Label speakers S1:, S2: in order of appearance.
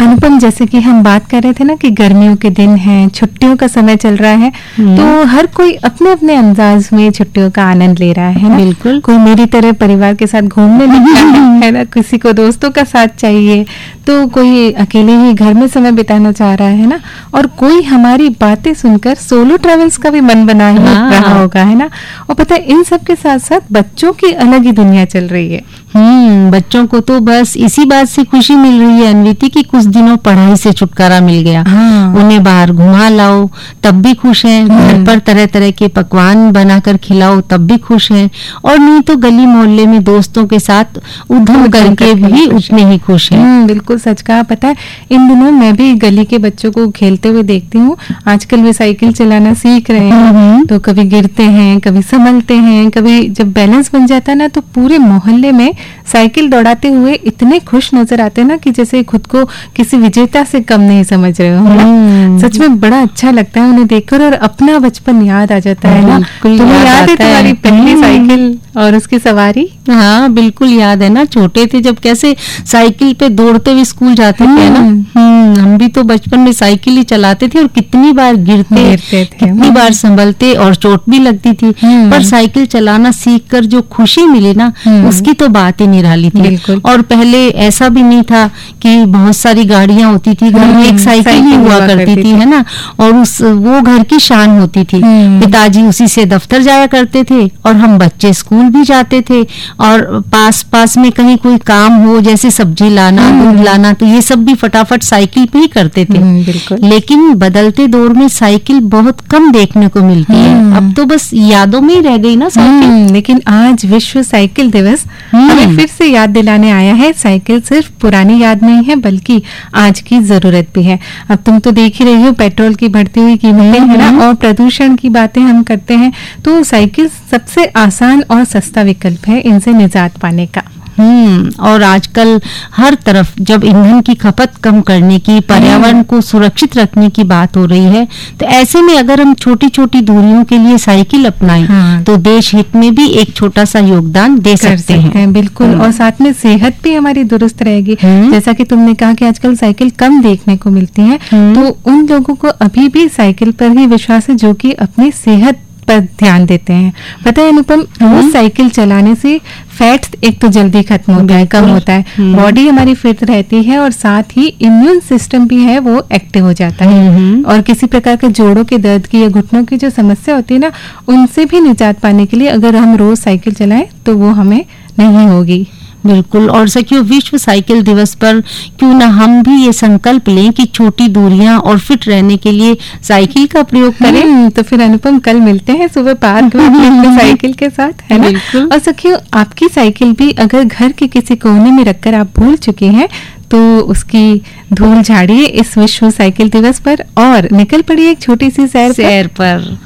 S1: अनुपम, जैसे कि हम बात कर रहे थे ना कि गर्मियों के दिन हैं, छुट्टियों का समय चल रहा है, तो हर कोई अपने अपने अंदाज में छुट्टियों का आनंद ले रहा है ना।
S2: बिल्कुल।
S1: कोई मेरी तरह परिवार के साथ घूमने निकला है ना, किसी को दोस्तों का साथ चाहिए, तो कोई अकेले ही घर में समय बिताना चाह रहा है ना, और कोई हमारी बातें सुनकर सोलो ट्रैवल्स का भी मन बना रहा होगा, है ना। और पता है, इन सब के साथ साथ बच्चों की अलग ही दुनिया चल रही है।
S2: बच्चों को तो बस इसी बात से खुशी मिल रही है अनविति कि कुछ दिनों पढ़ाई से छुटकारा मिल गया। उन्हें बाहर घुमा लाओ तब भी खुश हैं, घर पर तरह तरह के पकवान बनाकर खिलाओ तब भी खुश हैं, और नहीं तो गली मोहल्ले में दोस्तों के साथ उधम करके भी उतने ही खुश हैं।
S1: बिल्कुल सच कहा। पता है, इन दिनों मैं भी गली के बच्चों को खेलते हुए देखती हूँ। आजकल वे साइकिल चलाना सीख रहे हैं, तो कभी गिरते हैं, कभी संभलते हैं, कभी जब बैलेंस बन जाता है ना, तो पूरे मोहल्ले में साइकिल दौड़ाते हुए इतने खुश नजर आते हैं ना कि जैसे खुद को किसी विजेता से कम नहीं समझ रहे हो। सच में बड़ा अच्छा लगता है उन्हें देखकर, और अपना बचपन याद आ जाता है ना। तुम्हें याद है तुम्हारी पहली साइकिल और उसकी सवारी?
S2: हाँ, बिल्कुल याद है ना। छोटे थे जब कैसे साइकिल पे दौड़ते हुए स्कूल जाते थे ना। हम भी तो बचपन में साइकिल ही चलाते थे, और कितनी बार गिरते थे, कितनी बार संभलते, और चोट भी लगती थी, पर साइकिल चलाना सीखकर जो खुशी मिली ना, उसकी तो बात ही निराली थी। और पहले ऐसा भी नहीं था कि बहुत सारी गाड़ियां होती थी, घर में एक साइकिल ही हुआ करती थी, है ना, और वो घर की शान होती थी। पिताजी उसी से दफ्तर जाया करते थे, और हम बच्चे स्कूल भी जाते थे, और पास पास में कहीं कोई काम हो, जैसे सब्जी लाना, दूध लाना, तो ये सब भी फटाफट साइकिल पे ही करते थे। लेकिन बदलते दौर में साइकिल बहुत कम देखने को मिलती है, अब तो बस यादों में ही रह गई ना साइकिल।
S1: लेकिन आज विश्व साइकिल दिवस हमें फिर से याद दिलाने आया है, साइकिल सिर्फ पुरानी याद नहीं है, बल्कि आज की जरूरत भी है। अब तुम तो देख ही रही हो, पेट्रोल की बढ़ती हुई कीमतें है ना, और प्रदूषण की बातें हम करते हैं, तो साइकिल सबसे आसान और सस्ता विकल्प है इनसे निजात पाने का।
S2: और आजकल हर तरफ जब ईंधन की खपत कम करने की, पर्यावरण को सुरक्षित रखने की बात हो रही है, तो ऐसे में अगर हम छोटी छोटी दूरियों के लिए साइकिल अपनाएं, तो देश हित में भी एक छोटा सा योगदान दे सकते हैं।
S1: बिल्कुल। और साथ में सेहत भी हमारी दुरुस्त रहेगी। जैसा कि तुमने कहा कि आजकल साइकिल कम देखने को मिलती है, तो उन लोगों को अभी भी साइकिल पर ही विश्वास है जो कि अपनी सेहत पर ध्यान देते हैं। पता है अनुपम, रोज साइकिल चलाने से फैट एक तो जल्दी खत्म होता है, कम होता है, बॉडी हमारी फिट रहती है, और साथ ही इम्यून सिस्टम भी है वो एक्टिव हो जाता है, और किसी प्रकार के जोड़ों के दर्द की या घुटनों की जो समस्या होती है ना, उनसे भी निजात पाने के लिए अगर हम रोज साइकिल चलाएं तो वो हमें नहीं होगी।
S2: बिल्कुल। और सखियों, विश्व साइकिल दिवस पर क्यों ना हम भी ये संकल्प लें कि छोटी दूरियां और फिट रहने के लिए साइकिल का प्रयोग करें।
S1: तो फिर अनुपम, कल मिलते हैं सुबह पार्क में अपनी साइकिल के साथ, है ना। और सखियों, आपकी साइकिल भी अगर घर के किसी कोने में रखकर आप भूल चुके हैं, तो उसकी धूल झाड़िए इस विश्व साइकिल दिवस पर, और निकल पड़िए एक छोटी सी सैर पर।